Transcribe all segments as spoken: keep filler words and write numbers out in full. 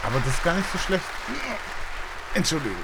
aber das ist gar nicht so schlecht. Entschuldigung.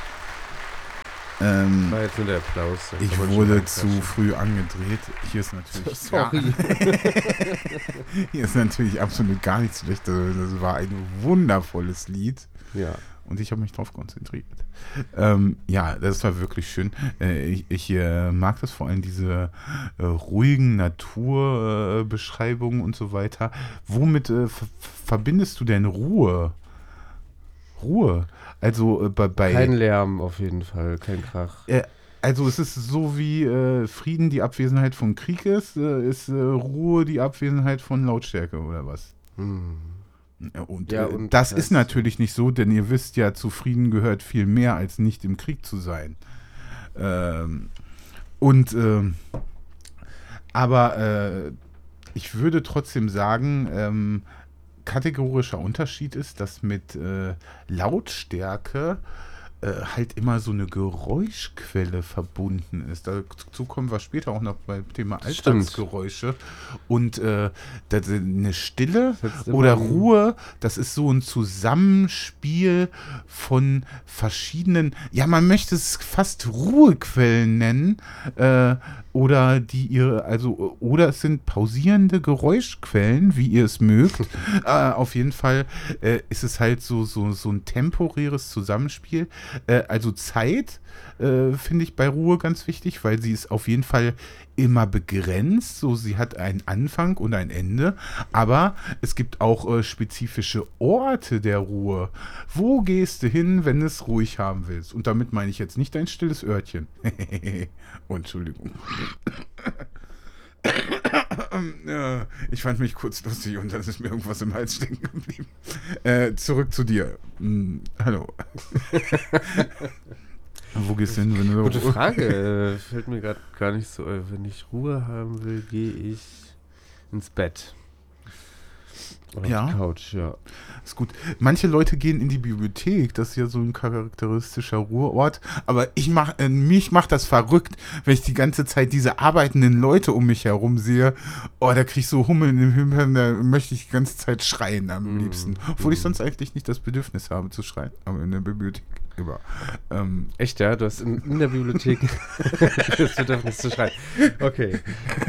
Ähm, War jetzt nur der Applaus. Ich wurde zu früh angedreht. Hier ist natürlich. Sorry. Ja, hier ist natürlich absolut gar nichts schlecht. Also, das war ein wundervolles Lied. Ja. Und ich habe mich drauf konzentriert. Ähm, ja, das war wirklich schön. Äh, ich ich äh, mag das vor allem, diese äh, ruhigen Naturbeschreibungen äh, und so weiter. Womit äh, ver- verbindest du denn Ruhe? Ruhe. Also äh, bei, bei Kein Lärm auf jeden Fall, kein Krach. Äh, also es ist so wie äh, Frieden die Abwesenheit von Krieg ist, äh, ist äh, Ruhe die Abwesenheit von Lautstärke oder was? Hm. Und, Ja, äh, und das das- ist natürlich nicht so, denn ihr wisst ja, zu Frieden gehört viel mehr als nicht im Krieg zu sein. Ähm, und ähm, aber äh, ich würde trotzdem sagen, ähm, kategorischer Unterschied ist, dass mit äh, Lautstärke äh, halt immer so eine Geräuschquelle verbunden ist. Dazu kommen wir später auch noch beim Thema Das stimmt. Alltagsgeräusche. Und äh, das, eine Stille Das ist immer oder ein- Ruhe, das ist so ein Zusammenspiel von verschiedenen, ja, man möchte es fast Ruhequellen nennen, äh, oder die ihr, also, oder es sind pausierende Geräuschquellen, wie ihr es mögt. äh, auf jeden Fall äh, ist es halt so, so, so ein temporäres Zusammenspiel. Äh, also Zeit äh, finde ich bei Ruhe ganz wichtig, weil sie ist auf jeden Fall immer begrenzt. So, sie hat einen Anfang und ein Ende. Aber es gibt auch äh, spezifische Orte der Ruhe. Wo gehst du hin, wenn du es ruhig haben willst? Und damit meine ich jetzt nicht dein stilles Örtchen. Oh, Entschuldigung. Äh, Ich fand mich kurz lustig und dann ist mir irgendwas im Hals stecken geblieben. Äh, zurück zu dir. Hm, hallo. Wo gehst du hin, wenn du Gute Frage. äh, Fällt mir gerade gar nicht so. äh, Wenn ich Ruhe haben will, gehe ich ins Bett. Oder Ja. auf die Couch, ja. Ist gut. Manche Leute gehen in die Bibliothek, das ist ja so ein charakteristischer Ruheort, aber ich mach, äh, mich macht das verrückt, wenn ich die ganze Zeit diese arbeitenden Leute um mich herum sehe. Oh, da krieg ich so Hummel in den Hintern, da möchte ich die ganze Zeit schreien am Mm, liebsten. Obwohl ich mm. sonst eigentlich nicht das Bedürfnis habe zu schreien, aber in der Bibliothek immer. Ähm, Echt, ja? Du hast in, in der Bibliothek das Bedürfnis zu schreien. Okay.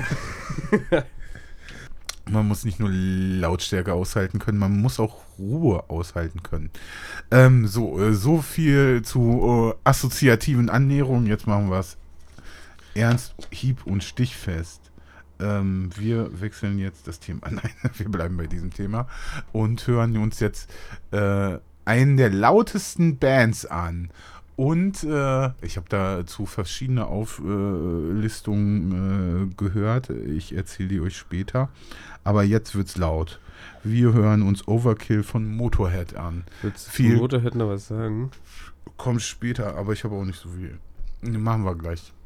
Man muss nicht nur Lautstärke aushalten können, man muss auch Ruhe aushalten können. Ähm, so, äh, so viel zu äh, assoziativen Annäherungen. Jetzt machen wir es ernst, hieb- und stichfest. Ähm, wir wechseln jetzt das Thema. Nein, wir bleiben bei diesem Thema und hören uns jetzt äh, einen der lautesten Bands an. Und äh, ich habe dazu verschiedene Auflistungen äh, gehört. Ich erzähle die euch später. Aber jetzt wird's laut. Wir hören uns Overkill von Motorhead an. Willst du Viel- zum Motorhead noch was sagen? Kommt später, aber ich habe auch nicht so viel. Machen wir gleich.